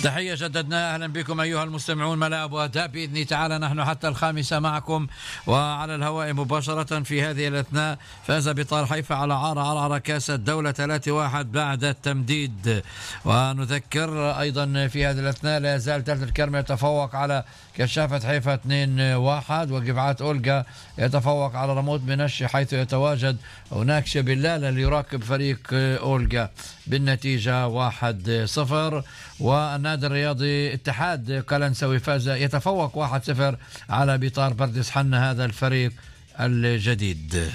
تحية جددنا. أهلا بكم أيها المستمعون. ملاعب وأداء بإذن تعالى، نحن حتى 5 معكم وعلى الهواء مباشرة. في هذه الأثناء فاز بطال حيفا على عرعر كأس الدولة 3-1 بعد التمديد. ونذكر أيضا في هذه الأثناء لا يزال تلت الكرم يتفوق على كشافة حيفا 2-1، وقفعات أولغا يتفوق على رموت بنش، حيث يتواجد هناك شبلالة ليراقب فريق أولغا بالنتيجة 1-0. والنادي الرياضي اتحاد قلنسوي فاز يتفوق 1-0 على بطار بردس حنا، هذا الفريق الجديد.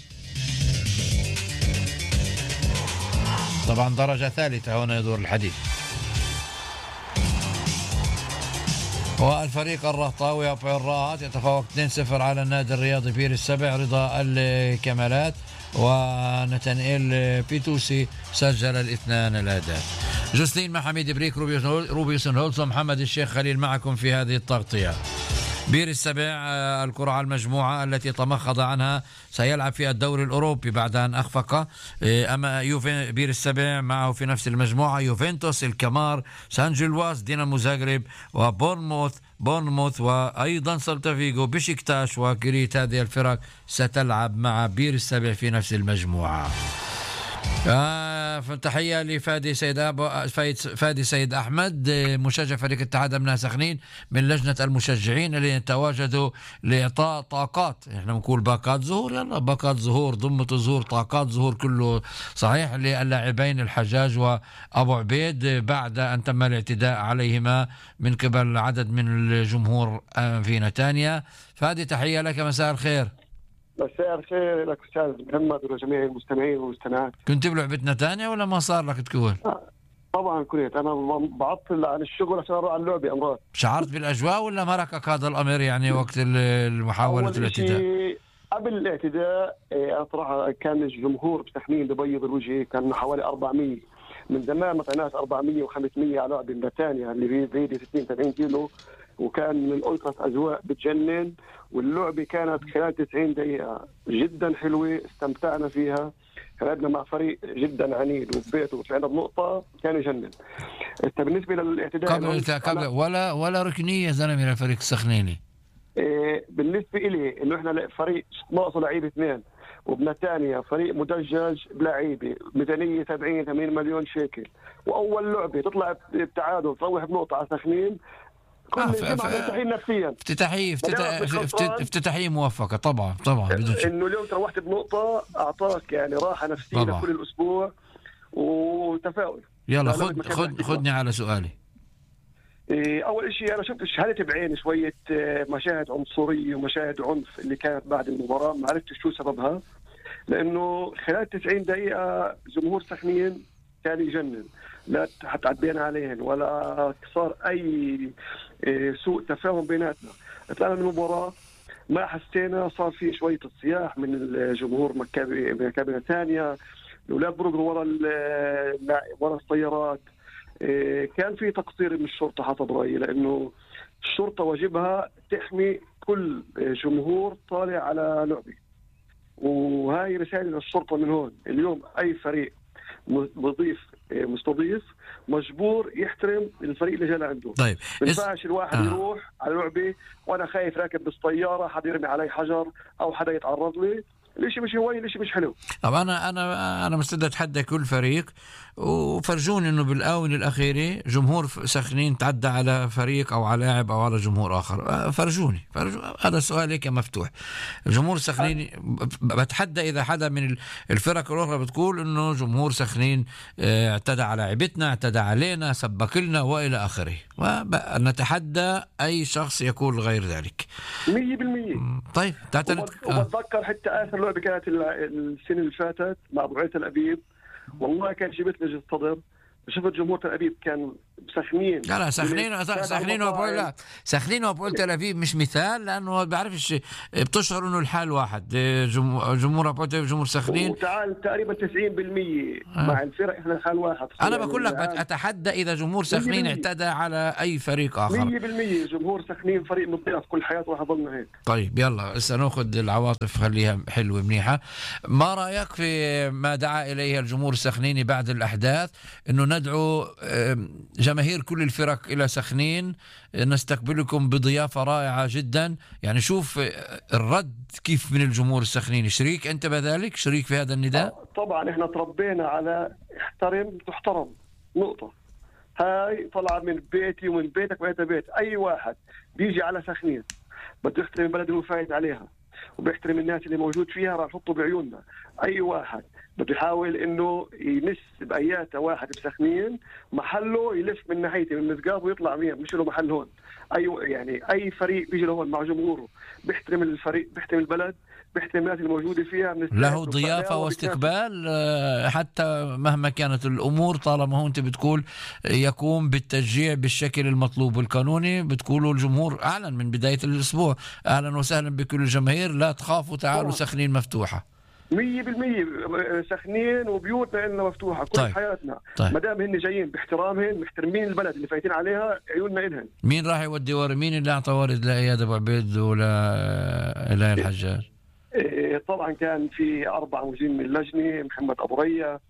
طبعا درجة ثالثة هنا يدور الحديث. والفريق الرهطاوي أبو الراهات يتفوق 2-0 على النادي الرياضي بير السبع، رضا الكمالات ونتنئيل بيتوسي سجل الاثنان الأهداف. جوسلين مع حميد بريك، روبيسون هولز ومحمد الشيخ خليل معكم في هذه التغطية. بير السبع الكرة على المجموعة التي تمخض عنها سيلعب في الدوري الأوروبي بعد أن أخفق أما بير السبع. معه في نفس المجموعة يوفنتوس، الكمار، سان جيلواس، دينامو زاغريب، وبورنموث وأيضا سلتا فيغو، بشكتاش وكريت. هذه الفرق ستلعب مع بير السبع في نفس المجموعة. تحية لفادي فادي سيد أحمد، مشجع فريق اتحاد أبناء سخنين من لجنة المشجعين اللي تواجدوا لإعطاء طاقات. احنا بنقول باقات ظهور، يلا باقات ظهور، ضمة ظهور، طاقات ظهور، كله صحيح للاعبين الحجاج وأبو عبيد بعد أن تم الاعتداء عليهما من قبل عدد من الجمهور في نتانيا. فهذه تحية لك، مساء الخير. مساء الخير لك أستاذ محمد وجميع المستمعين والمستمعات. كنت بلعبة نتانيا ولا ما صار لك تكون؟ طبعا كنت أنا بعطل عن الشغل عشان أروح على اللعبة أمرات. شعرت بالأجواء ولا مركك هذا الأمر يعني وقت المحاولة الاعتداء؟ قبل الاعتداء صراحة كان الجمهور بسخنين ببيض الوجه، كان حوالي 400 من زمان، ما طلعناش 400 و500 على لعبة نتانيا اللي بعيدة 60-70 كيلو، وكان من الألطف أجواء بتجنن. واللعبة كانت خلال 90 دقيقة جدا حلوة، استمتعنا فيها. لعبنا مع فريق جدا عنيد وبيته وطلعنا بنقطة كان يجنن. بالنسبة للاعتداء قبل ولا ركنية زلمة للفريق السخنيني. بالنسبة إلي إنه إحنا فريق ناقصه لعيبة 2، وبنتانيا فريق مدجج بلعيبة ميزانية 70-80 مليون شيكل، وأول لعبة تطلع بتعادل تروح بنقطة على سخنين، نفسيا افتتاحية موفقة طبعا انه اليوم روحت بنقطة اعطاك يعني راحة نفسية لكل الاسبوع وتفاؤل. يلا خدني على سؤالي. اول شيء انا شفت شهادتي بعيني شوية مشاهد عنصرية ومشاهد عنف اللي كانت بعد المباراة، ما عرفت شو سببها، لانه خلال 90 دقيقة جمهور سخنين كان يجنن، لا حتعدينا عليهن ولا صار أي سوء تفاهم بيناتنا. طلعنا من المباراة ما حسينا، صار في شوية صياح من الجمهور مكابي نتانيا، الأولاد برقوا ورا السيارات. كان في تقصير من الشرطة حسب رأيي، لأنه الشرطة واجبها تحمي كل جمهور طالع على لعبة، وهاي رسالة للشرطة من هون. اليوم أي فريق مستضيف مجبور يحترم الفريق اللي جاي عنده. طيب ما ينفعش الواحد يروح على لعبه وانا خايف راكب بالسياره حد يرمي علي حجر او حدا يتعرض لي، الاشي مش هوي، الاشي مش حلو. طب انا مستعد اتحدى كل فريق وفرجوني انه بالاونه الاخيره جمهور سخنين تعدى على فريق او على لاعب او على جمهور اخر. فرجوني هذا السؤال هيك مفتوح. جمهور سخنين بتحدى اذا حدا من الفرق الاخرى بتقول انه جمهور سخنين اعتدى على لعبتنا، اعتدى علينا، سبك لنا والى اخره، ونتحدى اي شخص يقول غير ذلك 100%. طيب وبتذكر حتى اخر لعبه كانت السنه اللي فاتت مع ابو عيسى الابيب، والله كان جبت لي الصدر، شفت جمهور تل أبيب كان سخنين. لا سخنين وبقول تل أبيب مش مثال، لأنه بعرفش بتشعر إنه الحال واحد، جمهور أبو جمهور سخنين وتعال تقريبا 90% مع الفرق إحنا الحال واحد. أنا بقول لك أتحدى إذا جمهور سخنين اعتدى على أي فريق آخر. 100% جمهور سخنين فريق مضيع في كل حياته راح يضلنا هيك. طيب يلا هسه ناخذ العواطف خليها حلوة منيحة. ما رأيك في ما دعا إليه الجمهور السخنيني بعد الأحداث إنه ندعو جماهير كل الفرق إلى سخنين، نستقبلكم بضيافة رائعة جدا. يعني شوف الرد كيف من الجمهور السخنين. شريك أنت بذلك، شريك في هذا النداء؟ طبعا احنا تربينا على احترم تحترم، نقطة. هاي طلع من بيتي ومن بيتك وهذا بيت أي واحد بيجي على سخنين بده يحترم البلد اللي هو فايت عليها وبيحترم الناس اللي موجود فيها، راح نحطه بعيوننا. أي واحد بده يحاول إنه يمس بأياته واحد بسخنين محله يلف من ناحيته من مسقاط ويطلع مش له محل هون. أي فريق بيجي لهون مع جمهوره بيحترم الفريق، بيحترم البلد، بيحترم الناس الموجودة فيها، له ضيافة واستقبال حتى مهما كانت الأمور، طالما هو أنت بتقول يقوم بالتشجيع بالشكل المطلوب والقانوني. بتقولوا الجمهور أعلن من بداية الأسبوع أهلا وسهلا بكل الجماهير، لا تخافوا تعالوا سخنين مفتوحة 100%. سخنين وبيوتنا إلنا مفتوحة كل طيب. حياتنا. طيب. ما دام هن جايين باحترامهم محترمين البلد اللي فايتين عليها، عيوننا إلهن. مين راح يودي ورد؟ مين اللي أعطى ورد لإياد أبو عبيد ولا إلهي الحجاج؟ طبعا كان في 4 موجودين من اللجنة: محمد أبو ريا،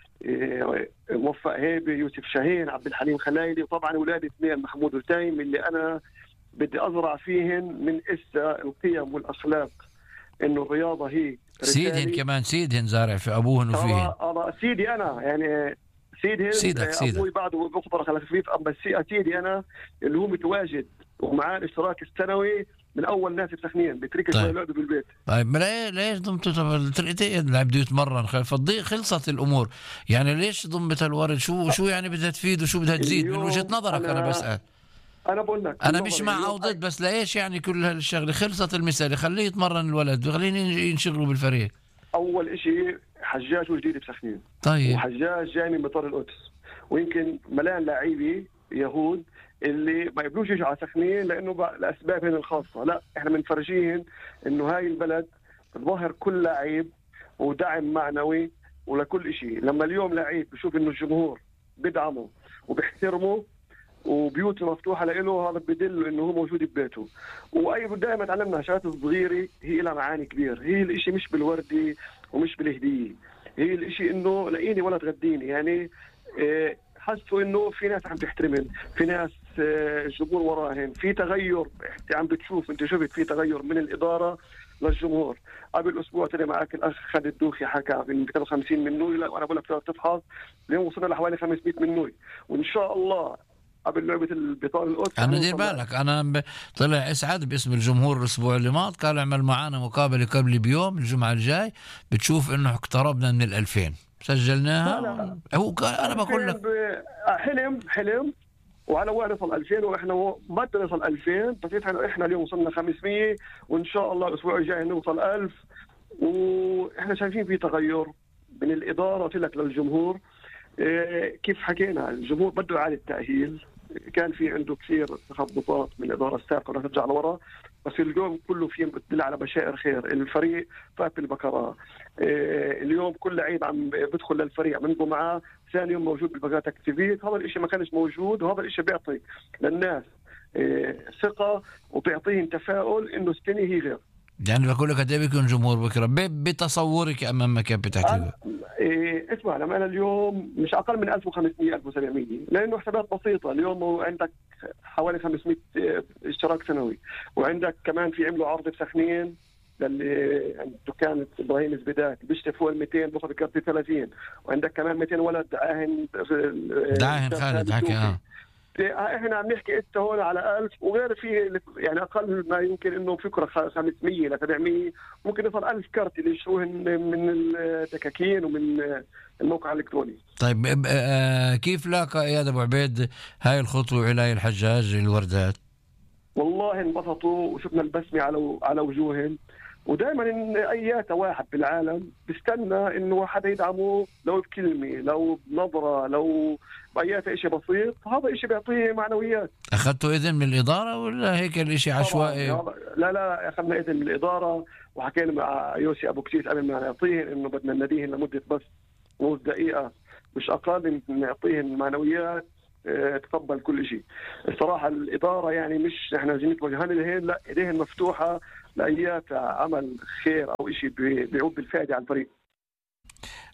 موفق هيبة، يوسف شاهين، عبد الحليم خلايلي، وطبعا أولادي 2 محمود وتايم اللي أنا بدي أزرع فيهن من إسا القيم والأخلاق، إنه الرياضة هي سيدهن كمان، سيدهن زارع في أبوهن وفيهن. سيدي أنا يعني سيدهن سيدك أبوي بعده بخبر على خفيف، أما سيدي أنا اللي هو متواجد ومعاه الاشتراك السنوي من اول ناس بسخنين بتركش طيب. يقعدوا بالبيت. طيب ليش ضمتوا اللاعب بده يتمرن؟ خلصت الامور. يعني ليش ضمت الورد؟ شو يعني بدها تفيد وشو بدها تزيد من وجهة نظرك؟ انا بسأل. انا بقول لك انا مش مع او ضد، بس ليش يعني كل هالشغله؟ خلصت المساله، خليه يتمرن الولد وخليني ينشغلوا بالفريق. اول إشي حجاج وجديد بسخنين. طيب. وحجاج جاي من مطار القدس، ويمكن ملان لاعبي يهود اللي ما يبلوش يجوا على سخنين لانه لاسبابهن الخاصه. لا، احنا بنفرجيهن انه هاي البلد ظاهر كل لاعب ودعم معنوي ولكل شيء. لما اليوم لاعب بشوف انه الجمهور بدعمه وبيحترمه وبيوته مفتوحه له، هذا بدل انه هو موجود ببيته. واي دائما تعلمنا شغلات صغيره هي لها معاني كبير. هي الاشي مش بالوردي ومش بالهديه، هي الاشي انه لاقيني ولا تغديني. يعني حسوا انه في ناس عم تحترمن، في ناس الجمهور وراهن، في تغير. عم بتشوف انت، شفت في تغير من الاداره للجمهور. قبل اسبوع تاني معك الاخ خالد الدوخي حكى من 250 من نوي، لا وانا بقول لك تفحص اليوم وصلنا لحوالي 500 من نوي، وان شاء الله قبل لعبه البطال القدس. انا دير بالك، انا طلع اسعد باسم الجمهور الاسبوع اللي ماض، قال اعمل معنا مقابله قبل بيوم الجمعه الجاي، بتشوف انه اقتربنا من 2000 سجلناها. لا. هو انا بقول لك حلم وعلى وعد نصل 2000، واحنا ما بدنا نوصل 2000 بس احنا اليوم وصلنا 500، وان شاء الله الاسبوع الجاي نوصل 1000. واحنا شايفين في تغير من الاداره. قلت لك للجمهور كيف حكينا، الجمهور بده اعاده تاهيل. كان في عنده كثير تخبطات من الاداره السابقه رح ترجع لورا، بس اليوم كله فيه بتدل على بشائر خير. الفريق فات بالبكره، اليوم كل لعيب عم بدخل للفريق عم ينضم معاه، ثاني يوم موجود بالبكات اكتيفيت. هذا الشيء ما كانش موجود، وهذا الشيء بيعطي للناس ثقه وبيعطيهم تفاؤل انه السنه هي غير. يعني بقول لك قد ايه بيكون جمهور بكره بتصورك امام كيف بتحكي؟ اسمع، لما انا اليوم مش اقل من 1500 1700، لانه حسابات بسيطه. اليوم عندك حوالي 500 اشتراك سنوي، وعندك كمان في عملوا عرض بسخنين للي عند دكان ابراهيم الزبيدات بيشتري فوق ال 200 باخذ كارت 30، وعندك كمان 200 ولد دعاهن خالد حكى. احنا عم نحكي انت هون على 1000 وغير في يعني اقل ما يمكن انه فكره 500 ل 700 ممكن يصل 1000 كارت اللي يشتروهن من الدكاكين ومن الموقع الالكتروني. طيب كيف لاقى اياد ابو عبيد هاي الخطوه علاء الحجاج الوردات؟ والله انبسطوا وشفنا البسمه على وجوههم. ودائما ان ايات واحد بالعالم بيستنى انه حدا يدعمه، لو بكلمه لو بنظره لو بايات شيء بسيط. هذا الشيء بيعطيه معنويات. اخذتوا اذن من الاداره ولا هيك الشيء عشوائي؟ لا اخذنا اذن من الاداره، وحكينا مع يوسي ابو كسيس قبل ما نعطيه انه بدنا نناديهن لمده بس نص دقيقه مش اقل، نعطيهن معنويات تقبل كل شيء. الصراحه الاداره يعني مش احنا جايين نتوجهن لهن، لا ايديهن مفتوحه لايات عمل خير او شيء بيعود بالفائده على الفريق.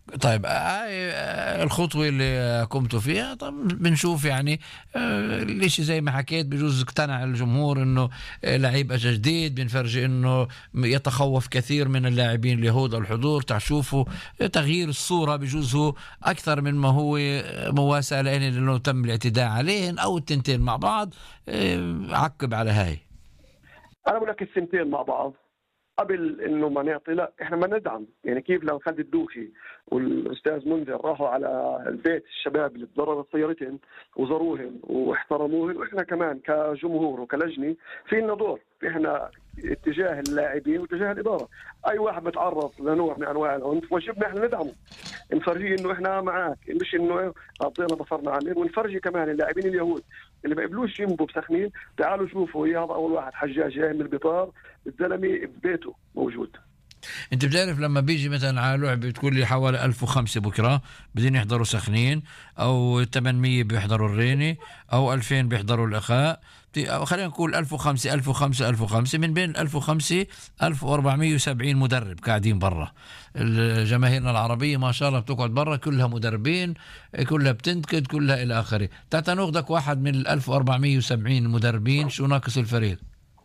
طيب الخطوة اللي قمتوا فيها، طب بنشوف يعني الاشي زي ما حكيت، بجوز اقتنع الجمهور انه لعيب اجى جديد، بنفرجي انه يتخوف كثير من اللاعبين اليهود الحضور، تعشوفوا تغيير الصورة، بجوز هو اكثر من ما هو مواساة لانه تم الاعتداء عليهن او التنتين مع بعض. عقب على هاي. انا بقول لك السنتين مع بعض قبل انه ما نعطي، لا احنا ما ندعم. يعني كيف لو خالد الدوخي والاستاذ منذر راحوا على البيت الشباب اللي تضررت سيارتهم وزاروهن واحترموهن، واحنا كمان كجمهور وكلجنه في لنا دور احنا اتجاه اللاعبين واتجاه الاداره. اي واحد متعرض لنوع من انواع العنف واجبنا احنا ندعمه، نفرجيه انه احنا معك، مش انه اعطينا ظفرنا عنهم. ونفرجي كمان اللاعبين اليهود اللي ما يقبلوش ينبوا بسخنين، تعالوا شوفوا هذا اول واحد حجاج جاي من البطار، الزلمه ببيته موجود. انت بتعرف لما بيجي مثلا على لعبه بتقول لي حوالي 1005 بكره بدين يحضروا سخنين، او 800 بيحضروا الريني، او 2000 بيحضروا الاخاء، خلينا نقول 1005 من بين 1005 1470 مدرب قاعدين برا. الجماهيرنا العربيه ما شاء الله بتقعد برا، كلها مدربين، كلها بتنتقد، كلها الى اخره. تعال ناخذك واحد من 1470 مدربين، شو ناقص الفريق؟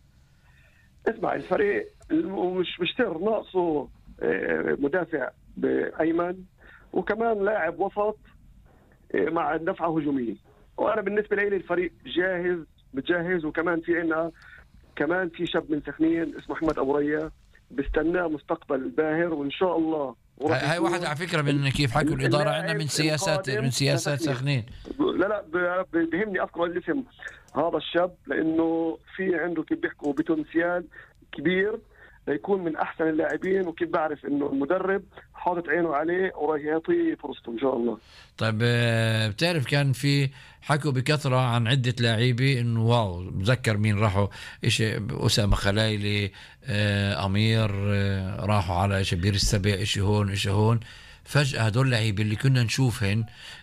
اسمع، الفريق مش سر ناقصه مدافع بأيمن، وكمان لاعب وسط مع دفعة هجومية. وأنا بالنسبة لي الفريق جاهز متجهز. وكمان في عنا كمان في شاب من سخنين اسمه محمد أبو ريا، بستناه مستقبل باهر وإن شاء الله. هاي واحد على فكرة من كيف حكوا الإدارة عندنا من سياسات سخنين. لا بهمني أذكر الاسم هذا الشاب، لأنه في عنده كيف بيحكوا بوتنسيال كبير ليكون من أحسن اللاعبين، وكيف بعرف إنه المدرب حاطط عينه عليه وراح يعطيه فرصته إن شاء الله. طيب بتعرف كان في حكوا بكثرة عن عدة لاعبين إنه واو، بذكر مين راحوا، إيش أسامة خلايلي، أمير، راحوا على إيش بير السبع، إيش هون. فجأة هدول اللعيبة اللي كنا نشوفهن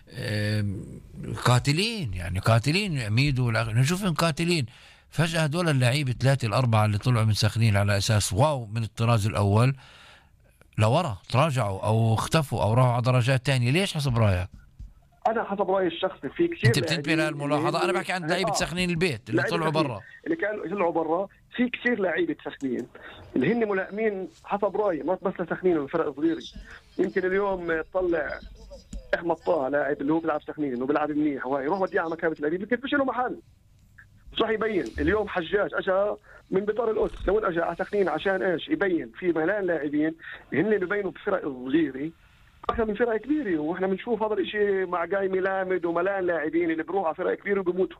قاتلين، يعني قاتلين ميدو نشوفهم قاتلين، فجأة هدول اللعيبة 3-4 اللي طلعوا من سخنين على أساس واو من الطراز الأول لورا تراجعوا أو اختفوا أو راحوا على درجات تانية. ليش حسب رأيك؟ أنا حسب رأيي الشخصي في كثير. أنت بتنتبه للملاحظة؟ أنا بحكي عن لعيبة سخنين البيت اللي طلعوا برا، اللي كانوا يطلعوا برا. في كثير لعيبة سخنين اللي هن ملائمين حسب رأيي، ما بس لسخنين والفرق صغيرة. يمكن اليوم طلع أحمد طه لاعب اللي هو بيلعب سخنين وبيلعب منيح، وهي يروح وديه على مكانة لاعبين يمكن فيش له محل، صح يبين. اليوم حجاج اجى من بطار القدس، لو اجى على سخنين عشان ايش؟ يبين في ملان لاعبين هن ببينوا بفرق صغيره اكثر من فرق كبيره. واحنا بنشوف هذا الشيء مع جاي ميلامد وملان لاعبين اللي بيروحوا على فرق كبيره وبيموتوا.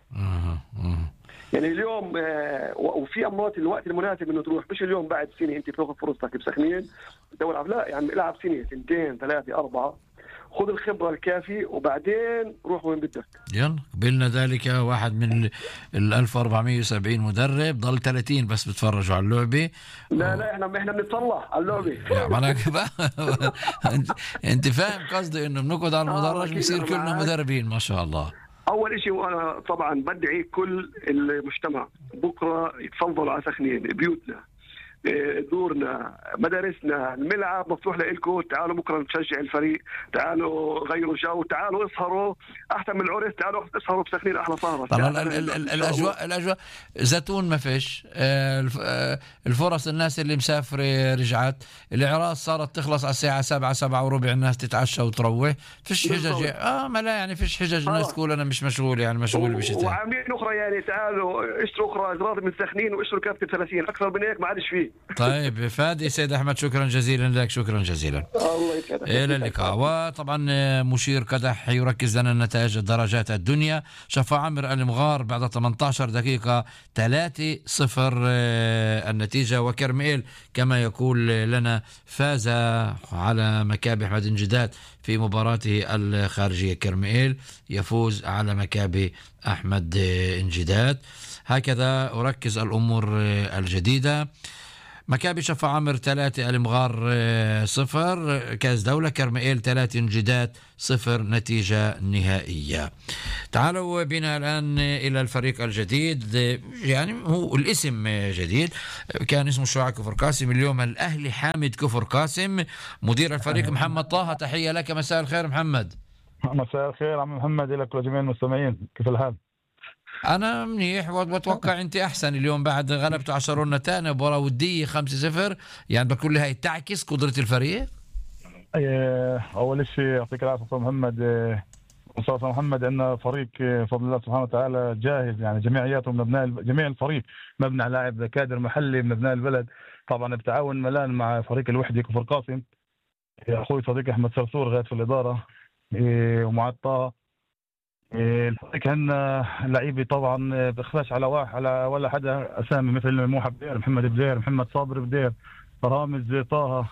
يعني اليوم وفي امرات الوقت المناسب انه تروح، مش اليوم بعد سنه انت بتاخذ فرصتك بسخنين تدور، لا يعني العب سنه 2 3 4، خذ الخبرة الكافية وبعدين روح وين بدك. يلا قبلنا ذلك واحد من 1470 مدرب ضل 30 بس بتفرجوا على اللعبة. لا احنا بنتصلح على اللعبة. انت فاهم قصدي انه بنقعد على المدرج بنصير كلنا مدربين ما شاء الله. اول شيء وانا طبعا بدعي كل المجتمع بكرة يتفضلوا على سخنين، بيوتنا دورنا مدارسنا الملعب مفتوح لكم. تعالوا بكره نشجع الفريق، تعالوا غيروا جو، تعالوا اسهروا احسن من العرس، تعالوا اسهروا بسخنين احلى سهره. طبعا الاجواء زيتون ما فيش، الفرص الناس اللي مسافره رجعت، الاعراس صارت تخلص على الساعه 7 الناس تتعشى وتروح، فيش حجج ما لا يعني فيش حجج الناس تقول انا مش مشغول، يعني مشغول بشتاء. وعاملين اخرى يعني تعالوا اشتروا اخرى اغراض من سخنين واشتروا كابتن 30 اكثر من هيك ما عادش فيه. طيب فادي سيد أحمد، شكرا جزيلا لك، شكرا جزيلا. الله يسعدك. إلى اللقاء. وطبعا مشير قدح يركز لنا نتائج درجات الدنيا. شفا عمر المغار بعد 18 دقيقة 3-0 النتيجة، وكرميل كما يقول لنا فاز على مكابي أحمد انجداد في مباراته الخارجية. كرميل يفوز على مكابي أحمد انجداد. هكذا أركز الأمور الجديدة. مكابي شفا عمر 3 المغار 0 كاس دولة. كرميل 3 انجداد 0 نتيجة نهائية. تعالوا بنا الآن إلى الفريق الجديد. يعني هو الاسم جديد، كان اسمه شعاع كفر قاسم، اليوم الأهلي حامد كفر قاسم. مدير الفريق محمد طه، تحية لك، مساء الخير محمد. مساء الخير عم محمد، لك ولجميع المستمعين، كيف الحال؟ أنا منيح، وأتوقع أنت أحسن. اليوم بعد غلبته 10 نتانة، مباراة ودية 0-0، يعني بكل هاي تعكس قدرة الفريق. أول شيء يعطيك العافية أستاذ محمد. أستاذ محمد، عندنا فريق بفضل الله سبحانه وتعالى جاهز، يعني جميعياته من أبناء جميع الفريق مبني على لاعب كادر محلي من أبناء البلد، طبعا بتعاون ملان مع فريق الوحدة كفر قاسم، أخوي صديقي أحمد صرصور غاية في الإدارة، ومع طه. الفريق هن لعيبه طبعا بخفاش على واحد على ولا حدا، اسامي مثل موحى بدير، محمد بدير، محمد صابر بدير، رامز طه،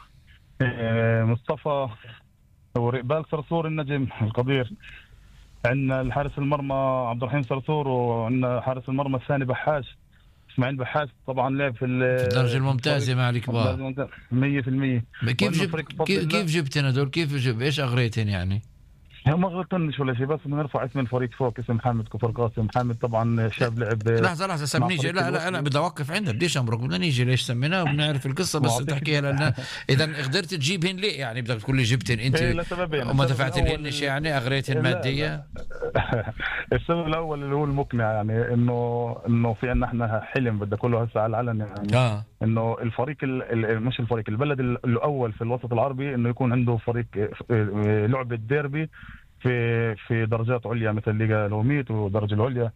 مصطفى، ورقبال صرصور النجم القدير. عندنا الحارس المرمى عبد الرحيم صرصور، وعندنا حارس المرمى الثاني بحاش اسماعيل بحاش، طبعا لعب في الدرجه الممتازه مع الكبار 100%. كيف جبتنا هذول؟ ايش اغريتن يعني؟ ما غلطنش ولا شيء، بس بنرفع اسم الفريق فوق، اسم حامد كفر قاسم. حامد طبعا شاب لعب. لحظه سم نيجي، لا بدي اوقف عندها، بديش امرك، بدنا نيجي ليش سميناه وبنعرف القصه، بس تحكيها لنا. اذا قدرت تجيبهن ليه؟ يعني بدك تقول لي جبتن انت وما دفعت لهنش، يعني اغريتن ماديه؟ السبب الاول اللي هو المقنع، يعني انه في عندنا احنا حلم بدنا كله هسه على العلن، يعني انه الفريق مش الفريق، البلد الاول في الوسط العربي انه يكون عنده فريق لعبه ديربي في درجات عليا مثل ليغا لوميت والدرجه العليا.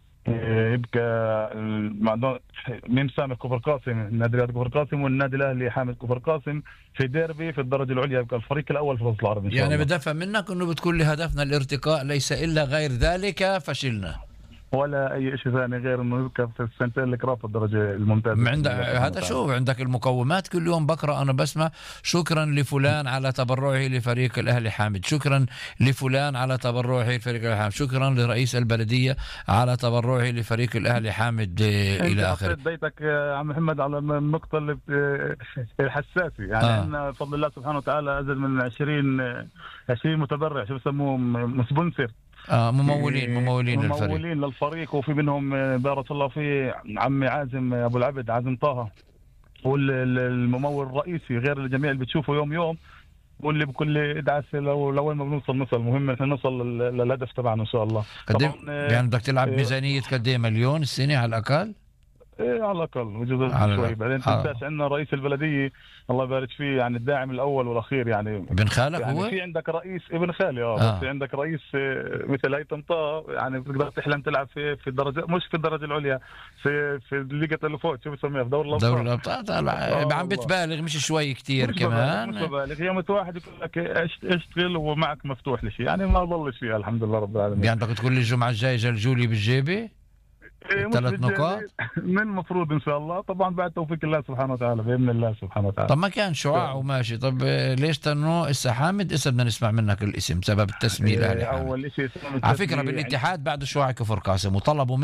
يبقى ميم سامر كفر قاسم، النادي رياض كفر قاسم، والنادي الاهلي حامد كفر قاسم في ديربي في الدرجه العليا، يبقى الفريق الاول في الوسط العربي ان شاء الله. يعني بدي افهم منك انه بتقول لي هدفنا الارتقاء، ليس الا غير ذلك فشلنا، ولا اي شيء ثاني غير انه يبقى في السنتين الكرام في الدرجه الممتازه. عندك هذا شو عندك المقومات. كل يوم بقرا انا بسمع شكرا لفلان على تبرعه لفريق الاهلي حامد، شكرا لفلان على تبرعه لفريق الاهلي حامد، شكرا لرئيس البلديه على تبرعه لفريق الاهلي حامد الى اخره. بيتك يا عم محمد على النقطه اللي الحساسه، يعني عندنا بفضل الله سبحانه وتعالى ازيد من 20 متبرع، شو بسموهم، سبونسر، ممولين للفريق، وفي منهم بارك الله فيه عمي عازم ابو العبد، عازم طه، والممول الرئيسي غير الجميع اللي بتشوفه يوم، واللي بكل ادعاء لوين ما بنوصل المهم احنا نوصل للهدف تبعنا ان شاء الله. يعني بدك تلعب ميزانيه قد ايه؟ مليون السنه على الاقل؟ ايه على الاقل وجزء شوي. بعدين تنساش عندنا رئيس البلديه الله يبارك فيه، يعني الداعم الاول والاخير، يعني ابن خالك يعني هو؟ في عندك رئيس ابن خالي بس في عندك رئيس مثل هيثم طه، يعني بتقدر تحلم تلعب في الدرجه، مش في الدرجه العليا، في ليغا اللي فوق، شو بسميها، في دوري الابطال. عم بتبالغ مش شوي كتير مش كمان. مش ببالغ، يوم واحد يقول لك اشتغل ومعك مفتوح لشيء، يعني ما ضلش فيها الحمد لله رب العالمين. يعني بدك تقول لي الجمعه الجايه جلجولي بالجيبه 3 نقاط من المفروض ان شاء الله، طبعا بعد توفيق الله سبحانه وتعالى، باذن الله سبحانه وتعالى. طب ما كان شعاع وماشي، طب ليش تنو اسا حامد؟ اسا بدنا نسمع منك الاسم، سبب التسميه الاهلي حامد. اول شيء على فكره بالاتحاد بعد شعاع كفر قاسم، وطلبوا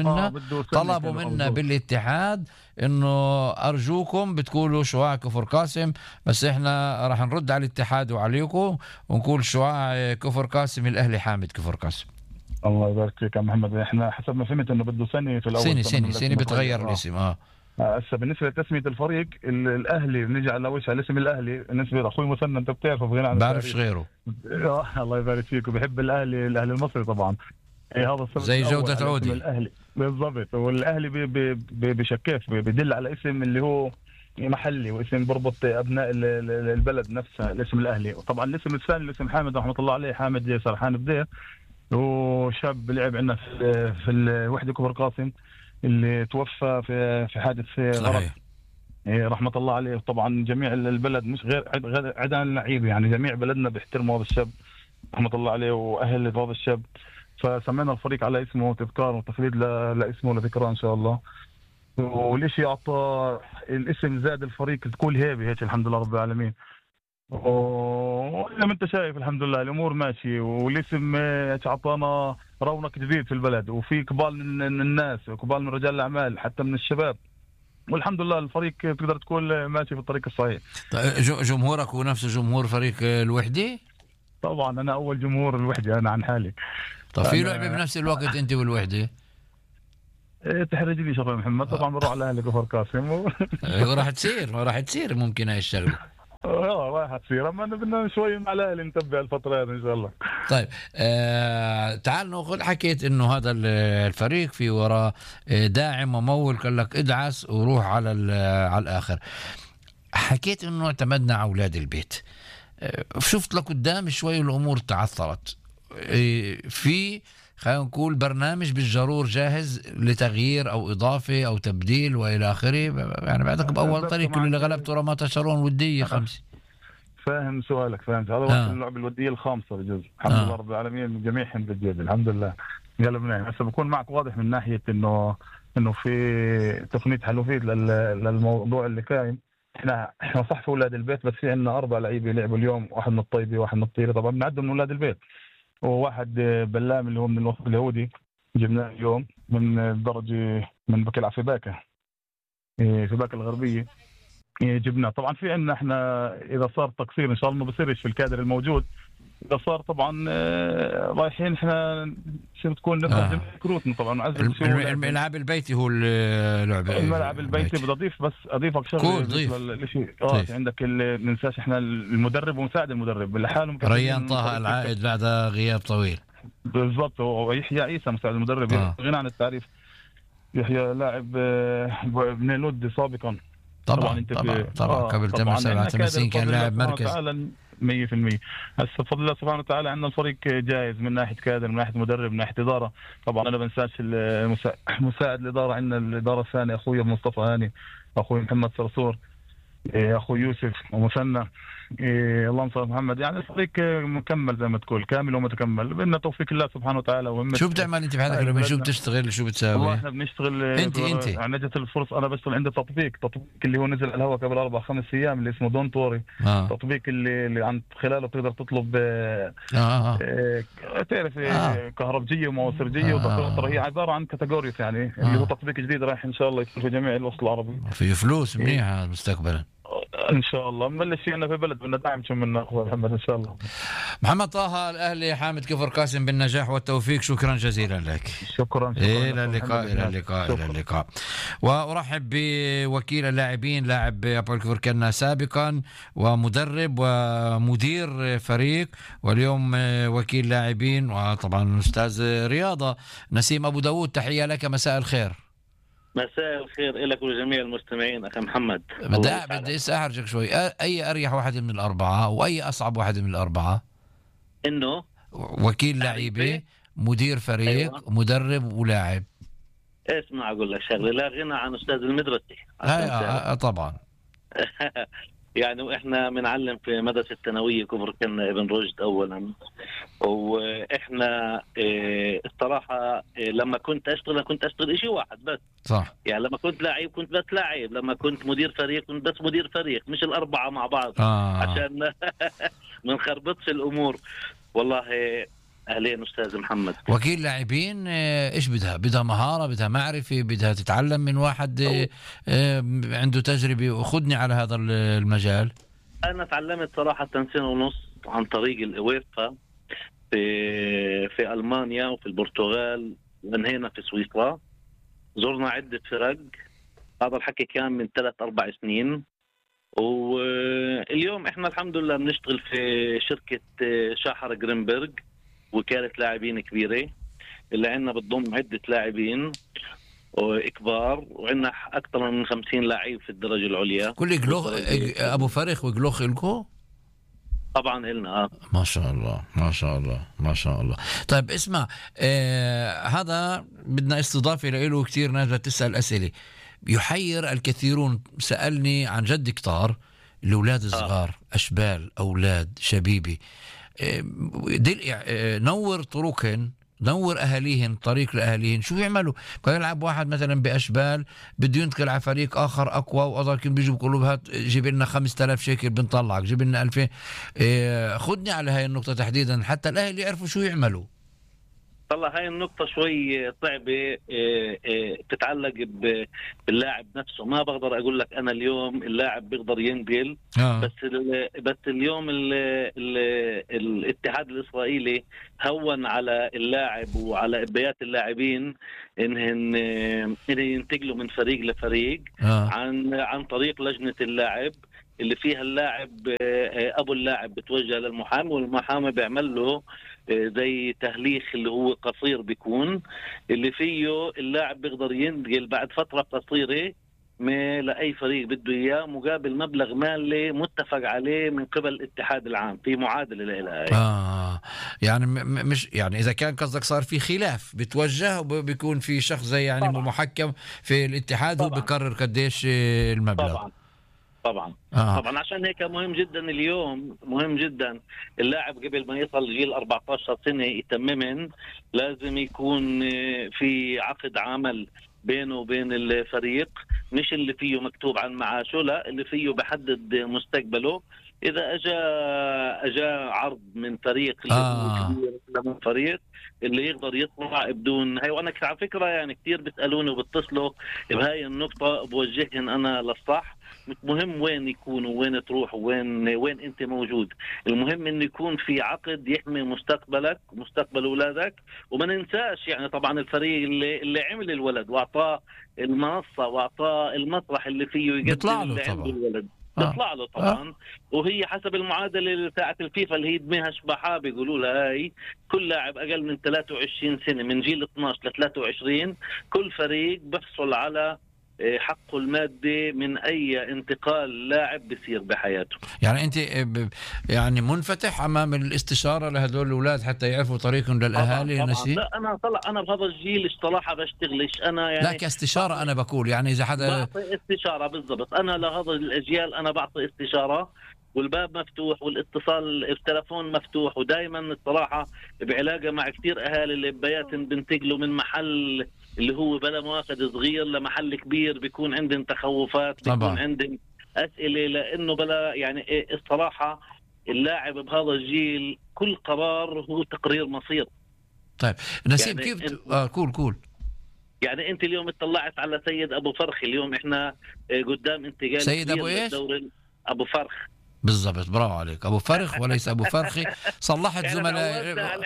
منا بالاتحاد انه ارجوكم بتقولوا شعاع كفر قاسم، بس احنا راح نرد على الاتحاد وعليكم ونقول شعاع كفر قاسم الاهلي حامد كفر قاسم. الله يبارك فيك يا محمد، احنا حسب ما فهمت انه بده سنه في الاول، سنه بتغير الاسم. هسه بالنسبه لتسميه الفريق الاهلي، بنيجي على وجه على اسم الاهلي، بالنسبه لاخوي مسنى انت بتعرفه بغنى عن بعرفش غيره. الله يبارك فيك، وبحب الاهلي المصري طبعا، هذا السبب زي جوده عودي الاهلي بالضبط. والاهلي بشكاف بيدل على اسم اللي هو محلي، واسم بربط ابناء البلد نفسها، الاسم الاهلي. طبعا الاسم الثاني الاسم حامد رحمه الله عليه، حامد سرحان بدير، هو شاب لعب عندنا في الوحده كفر قاسم اللي توفى في حادث غرق، رحمه الله عليه. طبعا جميع البلد مش غير عدا اللعيبه، يعني جميع بلدنا بيحترموا هذا الشاب رحمه الله عليه واهل هذا الشاب، فسمينا الفريق على اسمه تذكار وتخليد لاسمه وذكراه ان شاء الله. وليش يعطى الاسم زاد الفريق تكون هيبه هيك الحمد لله رب العالمين. وزي ما انت شايف الحمد لله الامور ماشيه، والاسم اعطانا رونق جديد في البلد، وفي قبال من الناس، قبال من رجال الاعمال، حتى من الشباب، والحمد لله الفريق تقدر تقول ماشي في الطريق الصحيح. جمهورك هو نفس جمهور فريق الوحده؟ طبعا انا اول جمهور الوحده، انا عن حالي طب في لعبة بنفس الوقت أنت والوحدة؟ تحرج لي شغله محمد، طبعا بروح على اهلي كفر قاسم راح تصير ممكن هاي الشغلة. راح تصير، اما بدنا شوي مع الاهلي نتبع الفتره هذه ان شاء الله. طيب تعال ناخذ، حكيت انه هذا الفريق في وراء داعم ومول، قال لك ادعس وروح على الاخر. حكيت انه اعتمدنا على اولاد البيت. شفت لقدام شوي الامور تعثرت. في خلينا نقول برنامج بالجرور جاهز لتغيير او اضافه او تبديل والى اخره؟ يعني بعدك باول طريق كل اللي غلبته رمات شرون وديه 5. فاهم سؤالك، فهمت. هذا وقت اللعبه الوديه الخامسه بجوز، الحمد لله رب العالمين جميعهم بالجد الحمد لله قلبنا. هسه بكون معك واضح من ناحيه انه في تقنيه حلوفيت للموضوع اللي كاين. احنا صح في اولاد البيت، بس في عندنا 4 لعيبه لعبوا اليوم، واحد من الطيبه واحد من الطيره، طبعا بنعدهم من اولاد البيت، وواحد بلام اللي هو من الوسط اليهودي جبناه اليوم من الدرجه من بكل في باكه، في باكه الغربيه جبناه. طبعا في عندنا احنا اذا صار تقصير ان شاء الله ما بصيرش في الكادر الموجود، اذا صار طبعا رايحين احنا شو بتكون نضرب كروتنا طبعا نعزل. الملعب البيتي هو اللعبه، الملعب البيتي. بدي اضيف بس اضيفك شغله للشيء. عندك اللي ننساش احنا المدرب ومساعد المدرب لحالهم ريان طه العائد بعد غياب طويل. بالضبط، ويحيى عيسى مساعد المدرب غنى عن التعريف. يحيى لاعب بن لود سابقا طبعا قبل 8 سنين كان لاعب مركز 100%. هسه بفضل الله سبحانه وتعالى عندنا الفريق جاهز من ناحيه كادر، من ناحيه مدرب، من ناحيه اداره. طبعا انا بنساش مساعد الاداره، عندنا الاداره الثانيه اخوي مصطفى هاني، اخوي محمد صرصور، اخوي يوسف ومثنى، اللهم صل على محمد. يعني الفريق مكمل زي ما تقول، كامل ومتكمل، بدنا توفيق الله سبحانه وتعالى. شو بتعمل انت بحياتك لما شو بتشتغل، شو بتساوي؟ والله احنا بنشتغل انت يعني جت الفرصه، انا بشتغل عندي تطبيق اللي هو نزل على الهواء قبل 4-5 ايام اللي اسمه دون توري. تطبيق اللي عن خلاله بتقدر تطلب تعرف كهربجيه ومواسرجيه وتطهير. هي عباره عن كاتيجوريز يعني اللي هو تطبيق جديد رايح ان شاء الله يصير في جميع الوسط العربي. في فلوس منيحه مستقبلا ان شاء الله. بنبلش فينا في بلد بدنا دعم شو منا اخوي محمد ان شاء الله. محمد طه الاهلي حامد كفر قاسم بالنجاح والتوفيق، شكرا جزيلا لك. شكرا الى اللقاء. وارحب بوكيل اللاعبين، لاعب ابو كفر كنا سابقا ومدرب ومدير فريق، واليوم وكيل لاعبين وطبعا استاذ رياضه، نسيم ابو داود. تحيه لك، مساء الخير. مساء الخير لك ولجميع المستمعين أخي محمد. بدي أحرجك شوي، أي أريح واحد من الأربعة وأي أصعب واحد من الأربعة؟ إنه وكيل لعيبة، مدير فريق، أيوة. مدرب ولاعب. اسمع أقول لك شغلة، لا غنى عن أستاذ المدرسة. طبعا يعني وإحنا بنعلم في مدرسة الثانوية كفر كنا ابن رشد أولا، وإحنا الصراحة لما كنت أشتغل إشي واحد بس. صح. يعني لما كنت لاعب كنت بس لاعب، لما كنت مدير فريق كنت بس مدير فريق، مش الأربعة مع بعض. عشان ما نخربطش الأمور. والله أهلين أستاذ محمد. وكيل لاعبين إيش بدها مهارة، بدها معرفة، بدها تتعلم من واحد عنده تجربة. وخدني على هذا المجال. أنا تعلمت صراحة 2 سنة ونص عن طريق الأويفا في ألمانيا وفي البرتغال، وانهينا في سويسرا. زرنا عدة فرق، هذا الحكي كان من 3-4 سنين. واليوم إحنا الحمد لله بنشتغل في شركة شاحر جرينبرغ، وكالة لاعبين كبيرة اللي عندنا بتضم عدة لاعبين كبار، وعندنا أكثر من 50 لاعب في الدرجة العليا. كل جلوخ أبو فرخ وجلوخ إلكو؟ طبعا إلنا ما شاء الله ما شاء الله ما شاء الله. طيب اسمع، هذا بدنا استضافة له كتير ناس تسأل أسئلة يحير الكثيرون. سألني عن جد كتار الأولاد الصغار، أشبال، أولاد، شبيبي، نور طرقهن، نور أهاليهن، طريق لأهاليهن، شو يعملوا؟ كان يلعب واحد مثلا بأشبال بده ينتقل على فريق آخر أقوى وأظن بيجوا بيقولوا هات جيب لنا 5000 شيكل بنطلعك، جيب لنا 2000. خدني على هاي النقطة تحديدا حتى الأهل يعرفوا شو يعملوا. طلع هاي النقطة شوي صعبة، تتعلق باللاعب نفسه. ما بقدر أقول لك أنا اليوم اللاعب بيقدر ينقل، بس اليوم الاتحاد الإسرائيلي هون على اللاعب وعلى إبيات اللاعبين إنهم ينتقلوا من فريق لفريق عن طريق لجنة اللاعب، اللي فيها اللاعب أبو اللاعب بتوجه للمحامي، والمحامي بيعمل له زي تهليخ اللي هو قصير بيكون، اللي فيه اللاعب بيقدر ينتقل بعد فترة قصيرة لأي فريق بده إياه مقابل مبلغ مالي متفق عليه من قبل الاتحاد العام، في معادلة لها. يعني مش يعني إذا كان قصدك صار في خلاف بتوجه وبيكون في شخص زي يعني طبعا محكم في الاتحاد هو بيقرر قديش المبلغ. طبعا عشان هيك مهم جدا اليوم، مهم جدا اللاعب قبل ما يصل جيل 14 سنة يتممن لازم يكون في عقد عمل بينه وبين الفريق، مش اللي فيه مكتوب عن معاشه، لا اللي فيه بحدد مستقبله. إذا أجا عرض من فريق من فريق اللي يقدر يطلع بدون هاي. وأنا على فكرة يعني كتير بيسألوني وبتصلوا بهاي النقطة، بوجهن أنا للصح. مش مهم وين يكون وين تروح وين أنت موجود، المهم إنه يكون في عقد يحمي مستقبلك ومستقبل أولادك. وما ننساش يعني طبعا الفريق اللي عمل الولد وأعطاه المنصة وأعطاه المسرح اللي فيه يقدم اللي عنده الولد بيطلع له طبعا. وهي حسب المعادله بتاعه الفيفا اللي هي دمها شبحه، بيقولوا لها هاي كل لاعب اقل من 23 سنه من جيل 12 ل 23 كل فريق بحصل على حقه المادي من اي انتقال لاعب بيصير بحياته. يعني انت يعني منفتح امام الاستشاره لهذول الاولاد حتى يعرفوا طريقهم للاهالي؟ طبعاً. لا انا بهذا الجيل الصراحه بشتغلش انا يعني، لا كاستشاره انا بقول يعني اذا حدا بعطي استشاره بالضبط. انا لهذا الاجيال انا بعطي استشاره، والباب مفتوح والاتصال التلفون مفتوح، ودائما الصراحه بعلاقه مع كثير اهالي اللي بياتن بنتقلوا من محل اللي هو بلا مؤاخذة صغير لمحل كبير، بيكون عندهم تخوفات، بيكون عندهم أسئلة، لأنه بلا يعني الصراحة اللاعب بهذا الجيل كل قرار هو تقرير مصير. طيب نسيم يعني كيف كول يعني أنت اليوم اطلعت على سيد أبو فرخ، اليوم إحنا قدام انتقال سيد أبو إيش؟ أبو فرخ بالضبط، برافو عليك، ابو فرخ وليس ابو فرخي. صلحت زملاء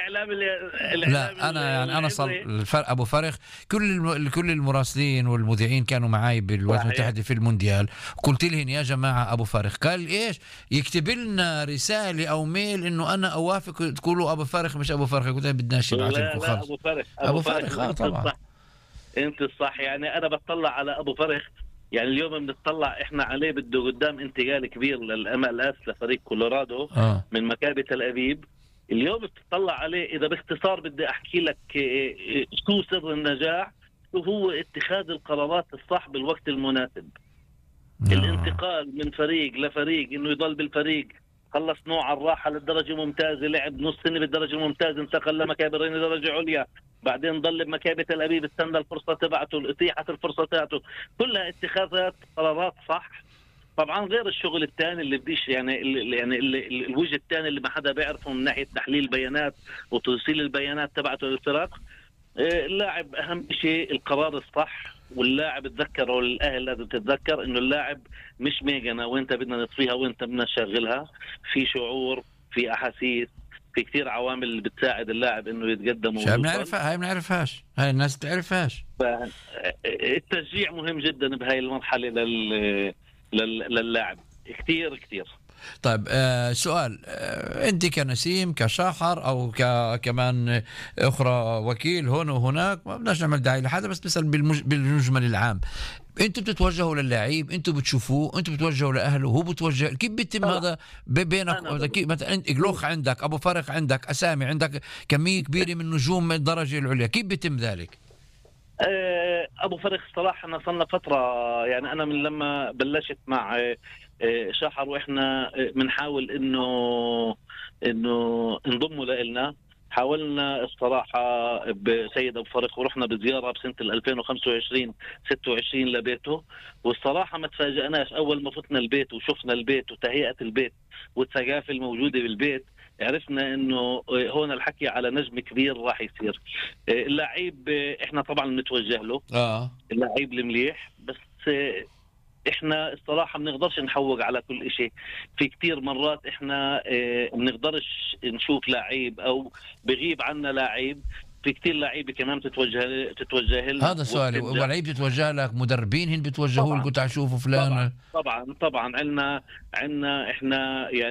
لا انا يعني انا ابو فرخ. كل المراسلين والمذيعين كانوا معي بالولايات المتحده في المونديال، قلت لهم يا جماعه ابو فرخ قال ايش يكتب لنا رساله او ميل انه انا اوافق تقولوا ابو فرخ مش ابو فرخ. قلت بدناش نبعث لكم خالص. ابو فرخ طبعا انت الصح. يعني انا بطلع على ابو فرخ، يعني اليوم بنطلع احنا عليه بده قدام انتقال كبير للMLS لفريق كولورادو من مكابة تل أبيب. اليوم بتطلع عليه اذا باختصار بدي احكي لك شو سر النجاح، وهو اتخاذ القرارات الصح بالوقت المناسب. الانتقال من فريق لفريق، انه يضل بالفريق، خلص نوع الراحة للدرجة ممتازة، لعب نص سنة بالدرجة الممتازة، انتقل لمكابرين درجة عليا، بعدين ضل بمكابة تل أبيب، استنى الفرصة تبعته، اتيحت الفرصة تبعته، كلها اتخاذات قرارات صح. طبعا غير الشغل الثاني اللي بديش يعني الوجه الثاني اللي ما حدا بيعرفه من ناحية تحليل البيانات وتوصيل البيانات تبعته للفرق. اللاعب أهم شيء القرار الصح، واللاعب تذكر والأهل لازم تتذكر إنه اللاعب مش ميجانا وإنت بدنا نطفيها وإنت بدنا نشغلها. في شعور، في أحاسيس، في كثير عوامل اللي بتساعد اللاعب إنه يتقدم. هاي ما نعرفهاش، هاي الناس تعرفهاش. التشجيع مهم جدا بهاي المرحلة للاعب كثير. طيب سؤال، انت كنسيم كشاحر او كمان اخرى وكيل هون وهناك، ما بدناش نعمل داعي لحدا، بس بسأل بالمجمل العام، انتوا بتتوجهوا للاعب، انتوا بتشوفوه، انتوا بتوجهوا لاهله، هو بتوجه، كيف بيتم هذا بينك؟ مثلا انت جلوخ عندك، ابو فرخ عندك، اسامي عندك، كميه كبيره من نجوم الدرجه العليا، كيف بيتم ذلك؟ ابو فرخ صراحه انا صلنا فتره، يعني انا من لما بلشت مع شحر واحنا بنحاول انه انضموا لنا. حاولنا الصراحه بسيد ابو فرخ، ورحنا بزياره بسنه 2025 26 لبيته، والصراحه ما تفاجئناش اول ما فتنا البيت وشفنا البيت وتهيئه البيت والثقافه الموجوده بالبيت، عرفنا انه هون الحكي على نجم كبير راح يصير. اللعيب احنا طبعا بنتوجه له، اللعيب المليح، بس احنا الصراحه ما بنقدرش نحوق على كل شيء. في كتير مرات احنا ما بنقدرش نشوف لعيب او بغيب عنا لعيب. في كتير لعيبه كمان تتوجه لنا. هذا سؤالي، ولعيب تتوجه لك، مدربين هن بتوجهوا لكم تعال شوفوا فلان؟ طبعا عنا احنا يعني